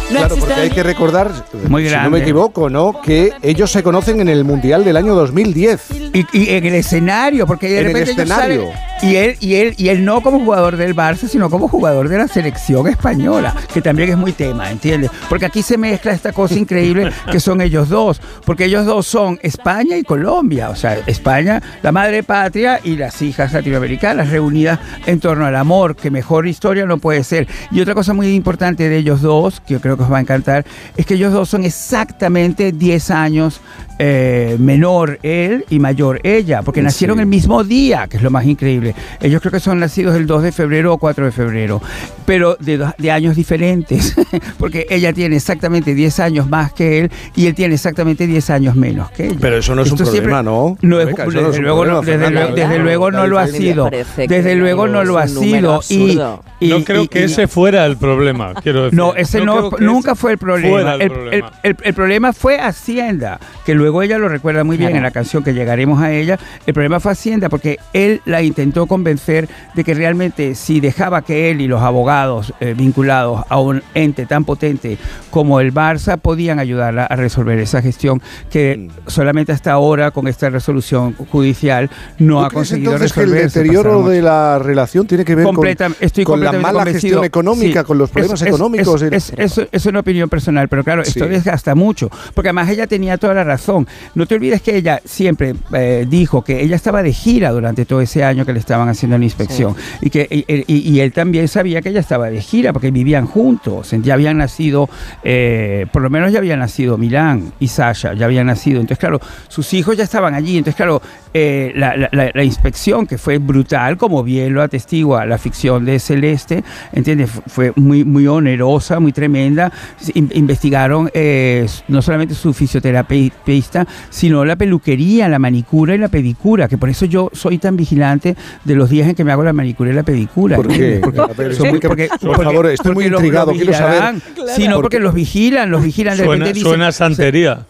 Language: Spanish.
Claro, porque hay que recordar, Muy si grande. no me equivoco, ¿no?, que ellos se conocen en el Mundial del año 2010. Y en el escenario, porque de En el repente ellos escenario. salen, y él no como jugador del Barça, sino como jugador de la selección española, que también es muy tema, ¿entiendes? Porque aquí se mezcla esta cosa increíble que son ellos dos, porque ellos dos son España y Colombia, o sea, España, la madre patria, y las hijas latinoamericanas reunidas en torno al amor, que mejor historia no puede ser. Y otra cosa muy importante de ellos dos, que yo creo que os va a encantar, es que ellos dos son exactamente 10 años menor él y mayor ella, porque nacieron Sí. el mismo día, que es lo más increíble. Ellos creo que son nacidos el 2 de febrero o 4 de febrero, pero de años diferentes, porque ella tiene exactamente 10 años más que él y él tiene exactamente 10 años menos que ella. Pero eso no es Esto un problema, ¿no? No es, Rebeca, eso no es desde un luego, problema, Fernando. desde luego no lo ha sido. parece que Desde luego no lo ha es un número sido. absurdo. No creo que ese fuera el problema, quiero decir. No, ese creo que nunca ese fue el problema. fuera el problema. El problema fue Hacienda, que luego ella lo recuerda muy bien en la canción, que llegaremos a ella. El problema fue Hacienda porque él la intentó convencer de que realmente si dejaba que él y los abogados vinculados a un ente tan potente como el Barça podían ayudarla a resolver esa gestión que solamente hasta ahora con esta resolución judicial no ¿Tú ha crees conseguido entonces que el resolver. deterioro de la relación tiene que ver con la completamente mala convencido. gestión económica, Sí, con los problemas económicos? Es una opinión personal, pero claro, esto Sí. desgasta mucho, porque además ella tenía toda la razón. No te olvides que ella siempre dijo que ella estaba de gira durante todo ese año que le estaban haciendo la inspección, y él también sabía que ella estaba de gira porque vivían juntos, ya habían nacido, por lo menos ya habían nacido Milán y Sasha, ya habían nacido, entonces claro, sus hijos ya estaban allí, entonces claro, la inspección, que fue brutal, como bien lo atestigua la ficción de Celeste, ¿entiendes? Fue muy, muy onerosa, muy tremenda. Investigaron no solamente su fisioterapeuta, sino la peluquería, la manicura y la pedicura, que por eso yo soy tan vigilante de los días en que me hago la manicura y la pedicura. ¿Por qué? Porque, A ver, por favor, estoy muy porque intrigado, quiero saber. Sino porque los vigilan de repente dicen, Suena santería.